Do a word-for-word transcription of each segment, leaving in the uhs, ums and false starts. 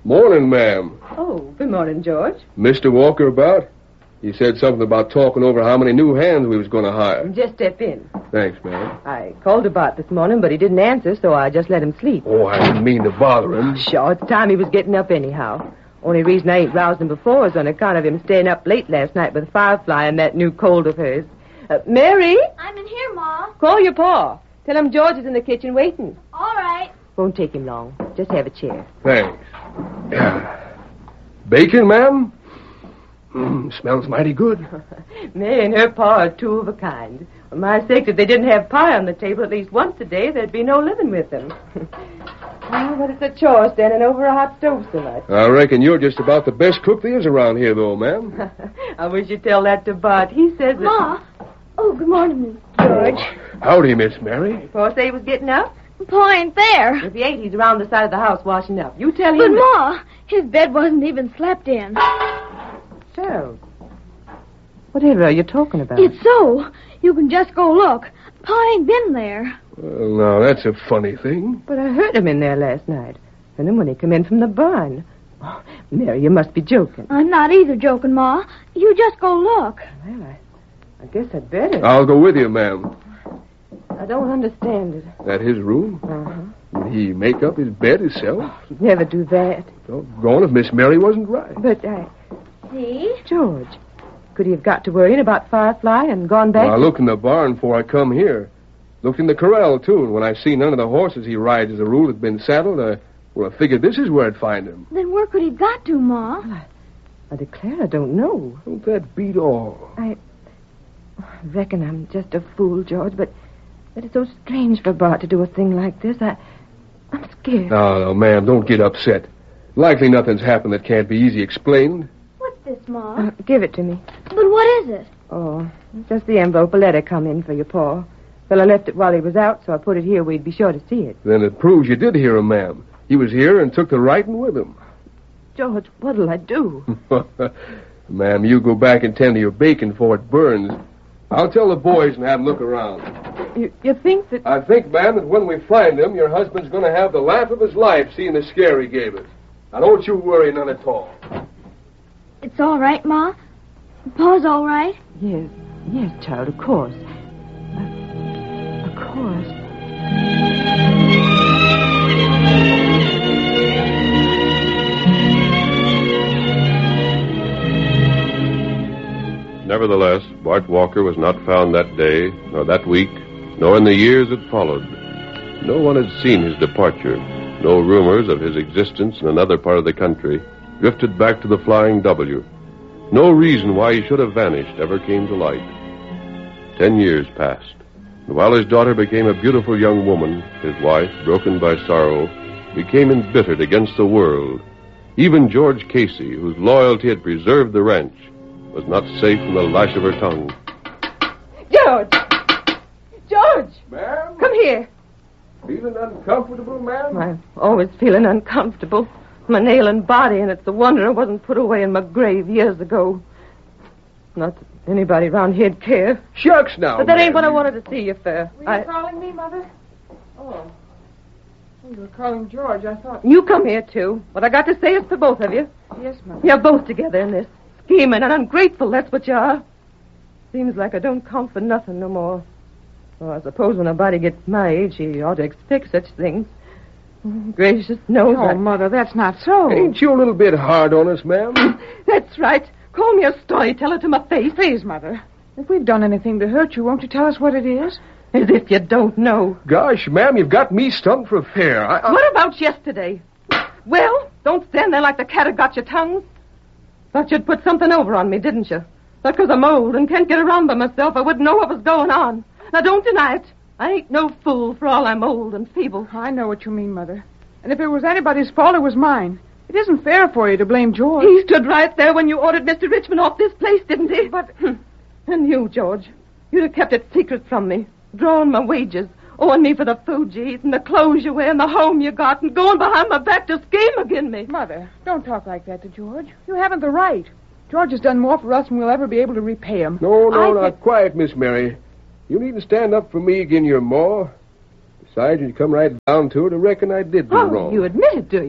Morning, ma'am. Oh, good morning, George. Mister Walker about? He said something about talking over how many new hands we was going to hire. Just step in. Thanks, ma'am. I called about this morning, but he didn't answer, so I just let him sleep. Oh, I didn't mean to bother him. Sure, it's time he was getting up anyhow. Only reason I ain't roused him before is on account of him staying up late last night with Firefly and that new cold of hers. Uh, Mary? I'm in here, Ma. Call your pa. Tell him George is in the kitchen waiting. All right. Won't take him long. Just have a chair. Thanks. Yeah. Bacon, ma'am? Mm, smells mighty good. Mary and her pa are two of a kind. For my sake, if they didn't have pie on the table at least once a day, there'd be no living with them. Well, but it's a chore standing over a hot stove so much. I reckon you're just about the best cook there is around here, though, ma'am. I wish you'd tell that to Bart. He says that... Ma. Oh, good morning, Miss George. Oh, howdy, Miss Mary. Pa say he was getting up? Pa ain't there. If he ain't, he's around the side of the house washing up. You tell him... But, that... Ma, his bed wasn't even slept in. So, whatever are you talking about? It's so. You can just go look. Pa ain't been there. Well, now, that's a funny thing. But I heard him in there last night. And then when he come in from the barn. Oh, Mary, you must be joking. I'm not either joking, Ma. You just go look. Well, I, I guess I'd better. I'll go with you, ma'am. I don't understand it. That his room? Uh-huh. Would he make up his bed himself? He'd never do that. Doggone if Miss Mary wasn't right. But I... See? George, could he have got to worrying about Firefly and gone back? Well, I looked in the barn before I come here. Looked in the corral, too, and when I see none of the horses he rides as a rule had been saddled, I, well, I figured this is where I'd find him. Then where could he got to, Ma? Well, I, I declare I don't know. Don't that beat all? I, I reckon I'm just a fool, George, but, but it's so strange for Bart to do a thing like this. I, I'm scared. No, no, ma'am, don't get upset. Likely nothing's happened that can't be easy explained. What's this, Ma? Uh, give it to me. But what is it? Oh, just the envelope. A letter come in for your pa. Fella left it while he was out, so I put it here where he'd be sure to see it. Then it proves you did hear him, ma'am. He was here and took the writing with him. George, what'll I do? Ma'am, you go back and tend to your bacon before it burns. I'll tell the boys and have them look around. You, you think that... I think, ma'am, that when we find him, your husband's going to have the laugh of his life seeing the scare he gave us. Now, don't you worry none at all. It's all right, Ma? Pa's all right? Yes, yes, child, of course. Uh, of course. Nevertheless, Bart Walker was not found that day, nor that week, nor in the years that followed. No one had seen his departure. No rumors of his existence in another part of the country drifted back to the Flying W. No reason why he should have vanished ever came to light. Ten years passed, and while his daughter became a beautiful young woman, his wife, broken by sorrow, became embittered against the world. Even George Casey, whose loyalty had preserved the ranch, was not safe from the lash of her tongue. George! George! Ma'am? Come here. Feeling uncomfortable, ma'am? I'm always feeling uncomfortable. I'm an ailing body, and it's a wonder I wasn't put away in my grave years ago. Not that anybody around here'd care. Shucks now, But that ain't ma'am. what I wanted to see you for. Were you I... calling me, Mother? Oh. You were calling George, I thought. You come here, too. What I got to say is for both of you. Yes, Mother. You're both together in this. Scheming and ungrateful, that's what you are. Seems like I don't count for nothing no more. Well, I suppose when a body gets my age, she ought to expect such things. Gracious knows Oh, I... Mother, that's not so. Ain't you a little bit hard on us, ma'am? That's right. Call me a storyteller to my face. Please, Mother. If we've done anything to hurt you, won't you tell us what it is? As if you don't know. Gosh, ma'am, you've got me stung for fair. I, I... What about yesterday? Well, don't stand there like the cat had got your tongues. Thought you'd put something over on me, didn't you? That 'cause I'm old and can't get around by myself, I wouldn't know what was going on. Now, don't deny it. I ain't no fool for all I'm old and feeble. I know what you mean, Mother. And if it was anybody's fault, it was mine. It isn't fair for you to blame George. He stood right there when you ordered Mister Richmond off this place, didn't he? But... And you, George, you'd have kept it secret from me. Drawing my wages, owing me for the food you eat and the clothes you wear and the home you got, and going behind my back to scheme again me. Mother, don't talk like that to George. You haven't the right. George has done more for us than we'll ever be able to repay him. No, no, I not think... quiet, Miss Mary. You needn't stand up for me again your ma. Besides, when you come right down to it, I reckon I did do Oh, wrong. you admit it, do you?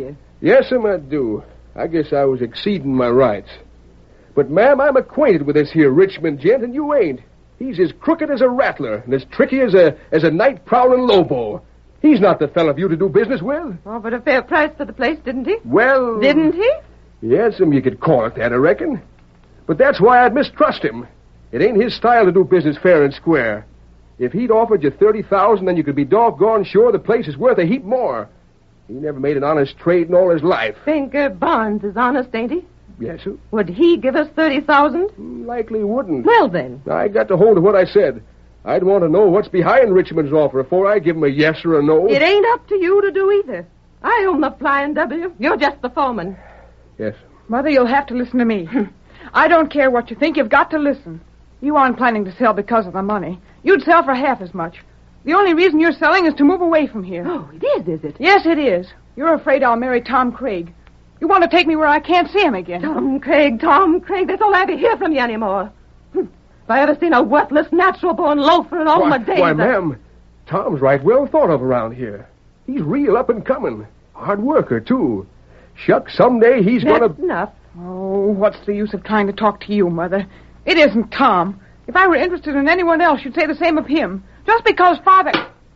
Yes, ma'am, I do. I guess I was exceeding my rights. But, ma'am, I'm acquainted with this here Richmond gent, and you ain't. He's as crooked as a rattler and as tricky as a as a night-prowling lobo. He's not the fellow for you to do business with. Offered a fair price for the place, didn't he? Well... Didn't he? Yes, ma'am, you could call it that, I reckon. But that's why I'd mistrust him. It ain't his style to do business fair and square. If he'd offered you thirty thousand dollars, then you could be doggone sure the place is worth a heap more. He never made an honest trade in all his life. Think uh, Barnes is honest, ain't he? Yes, sir. Would he give us thirty thousand dollars? Likely wouldn't. Well, then. I got to hold of what I said. I'd want to know what's behind Richmond's offer before I give him a yes or a no. It ain't up to you to do either. I own the Flying W. You're just the foreman. Yes. Mother, you'll have to listen to me. I don't care what you think. You've got to listen. You aren't planning to sell because of the money. You'd sell for half as much. The only reason you're selling is to move away from here. Oh, it is, is it? Yes, it is. You're afraid I'll marry Tom Craig. You want to take me where I can't see him again. Tom Craig, Tom Craig. That's all I ever hear from you anymore. Hm. If I ever seen a worthless, natural-born loafer in all why, my days... Why, I... ma'am, Tom's right well thought of around here. He's real up and coming. Hard worker, too. Shucks, someday he's That's gonna... enough. Oh, what's the use of trying to talk to you, Mother? It isn't Tom. If I were interested in anyone else, you'd say the same of him. Just because Father...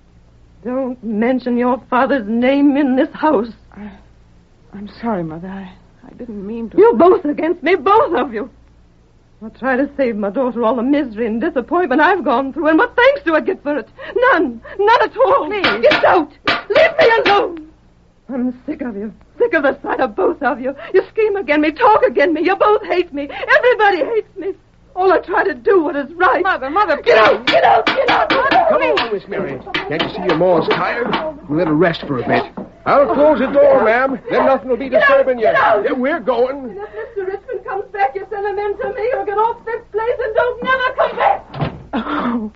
Don't mention your father's name in this house. I, I'm sorry, Mother. I, I didn't mean to... You're both against me, both of you. I try to save my daughter all the misery and disappointment I've gone through, and what thanks do I get for it? None. None at all. Please. Get out. Leave me alone. I'm sick of you. Sick of the sight of both of you. You scheme against me, talk against me. You both hate me. Everybody hates me. All I try to do what is right. Mother, Mother, Get out, get out, get out. Mother, Come on, Miss Mary. Can't you see your ma's tired? We'll let her rest for a bit. I'll close the door, ma'am. Then nothing will be disturbing you. Get out. Yeah, we're going. And if Mister Richmond comes back, you send him in to me or get off this place and don't never come back. Oh,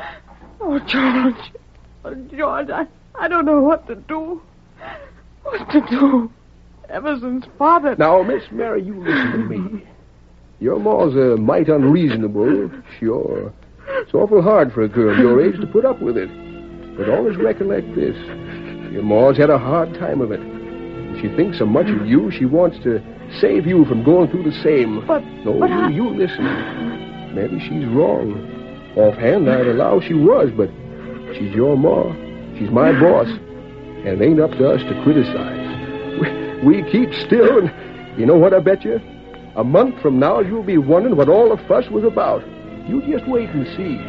oh George. Oh, George, I, I don't know what to do. What to do? Ever since Father... Now, Miss Mary, you listen to me. Your ma's a mite unreasonable, sure. It's awful hard for a girl your age to put up with it. But always recollect this. Your ma's had a hard time of it. And she thinks so much of you, she wants to save you from going through the same. But... No, but you, I... you listen. Maybe she's wrong. Offhand, I'd allow she was, but she's your ma. She's my boss. And it ain't up to us to criticize. We, we keep still, and you know what I bet you? A month from now, you'll be wondering what all the fuss was about. You just wait and see.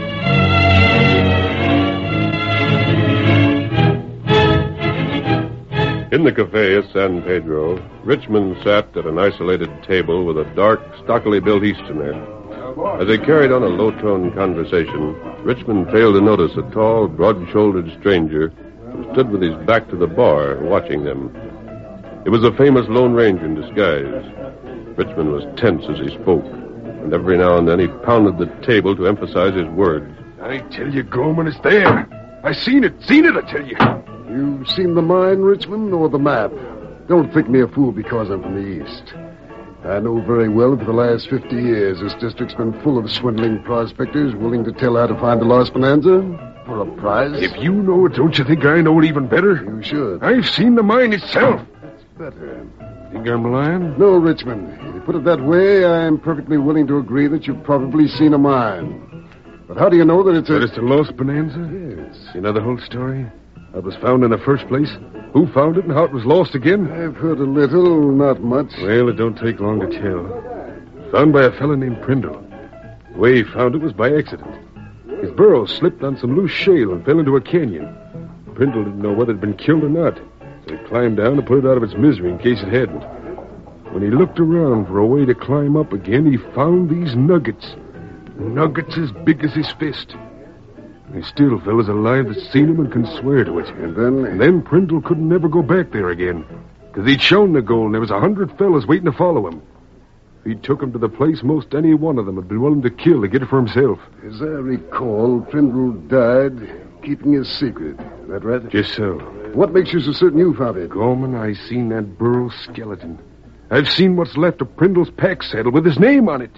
In the cafe at San Pedro, Richmond sat at an isolated table with a dark, stockily built Easterner. As they carried on a low-toned conversation, Richmond failed to notice a tall, broad-shouldered stranger who stood with his back to the bar, watching them. It was the famous Lone Ranger in disguise. Richmond was tense as he spoke, and every now and then he pounded the table to emphasize his words. I tell you, Gorman, it's there. I seen it, seen it, I tell you. You've seen the mine, Richmond, or the map? Don't think me a fool because I'm from the East. I know very well that for the last fifty years this district's been full of swindling prospectors willing to tell how to find the lost bonanza for a prize. If you know it, don't you think I know it even better? You should. I've seen the mine itself. That's better. Think I'm lying? No, Richmond. If you put it that way, I'm perfectly willing to agree that you've probably seen a mine. But how do you know that it's a... That it's a lost bonanza? Yes. You know the whole story? How it was found in the first place? Who found it and how it was lost again? I've heard a little, not much. Well, it don't take long to tell. Found by a fellow named Prindle. The way he found it was by accident. His burro slipped on some loose shale and fell into a canyon. Prindle didn't know whether it had been killed or not. So he climbed down to put it out of its misery in case it hadn't. When he looked around for a way to climb up again, he found these nuggets. Nuggets as big as his fist. There's still fellas alive that's seen him and can swear to it. And then... And then Prindle couldn't never go back there again. Because he'd shown the gold and there was a hundred fellas waiting to follow him. If he took him to the place, most any one of them had been willing to kill to get it for himself. As I recall, Prindle died keeping his secret. Is that right? Just so. What makes you so certain you found it? Gorman, I seen that burro skeleton. I've seen what's left of Prindle's pack saddle with his name on it.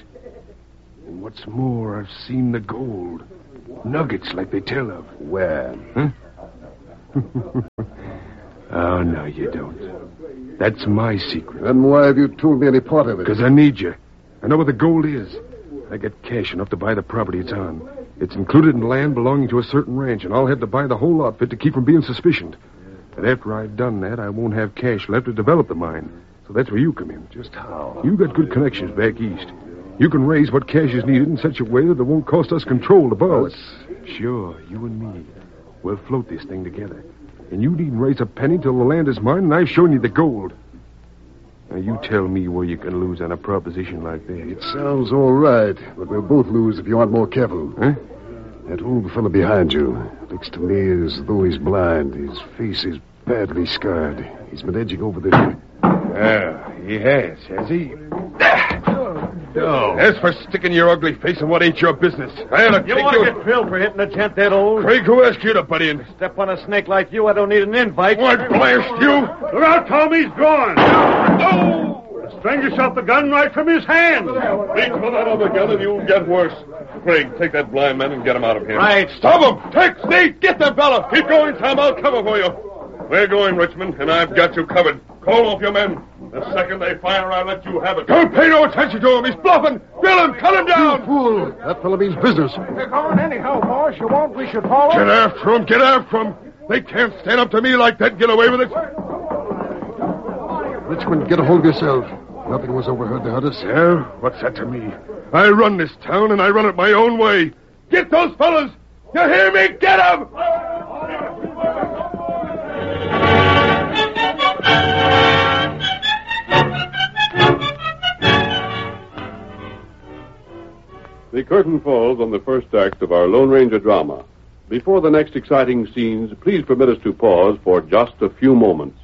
And what's more, I've seen the gold. Nuggets like they tell of. Where? Huh? Oh, no, you don't. That's my secret. Then why have you told me any part of it? Because I need you. I know what the gold is. I get cash enough to buy the property it's on. It's included in land belonging to a certain ranch, and I'll have to buy the whole outfit to keep from being suspicioned. But after I've done that, I won't have cash left to develop the mine. So that's where you come in. Just how? You got good connections back east. You can raise what cash is needed in such a way that it won't cost us control to borrow it. Sure, you and me. We'll float this thing together. And you needn't raise a penny till the land is mine, and I've shown you the gold. Now, you tell me where you can lose on a proposition like that. It sounds all right, but we'll both lose if you aren't more careful. Huh? That old fellow behind you looks to me as though he's blind. His face is badly scarred. He's been edging over this... Yeah, he has, has he? No. As for sticking your ugly face in what ain't your business, I ought to You take want you... to get killed for hitting a tent that old? Craig, who asked you to butt in? Step on a snake like you, I don't need an invite. What, blast you? Look out, Tom, he's gone. Oh! The stranger shot the gun right from his hand. Reach for that other gun and you'll get worse. Craig, take that blind man and get him out of here. Right. Stop him! Take, Steve! Get that fella! Keep going, Tom. I'll cover for you. We're going, Richmond, and I've got you covered. Call off your men. The second they fire, I'll let you have it. Don't pay no attention to him. He's bluffing. Drill him. Cut him down. You fool! That fellow means business. They're going anyhow, boss. You want we should follow? Get after him. Get after him. They can't stand up to me like that and get away with it. Richmond, get a hold of yourself. Nothing was overheard to hurt us. Yeah? What's that to me? I run this town, and I run it my own way. Get those fellas! You hear me? Get them! The curtain falls on the first act of our Lone Ranger drama. Before the next exciting scenes, please permit us to pause for just a few moments.